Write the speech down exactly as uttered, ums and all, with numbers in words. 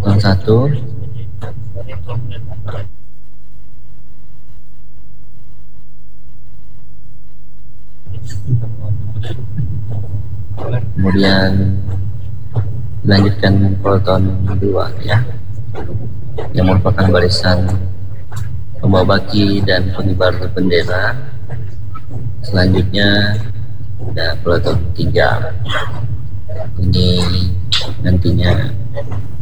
peloton satu, kemudian dilanjutkan peloton dua ya, yang merupakan barisan pembawa baki dan pengibar bendera. Selanjutnya ada peloton tiga, ini nantinya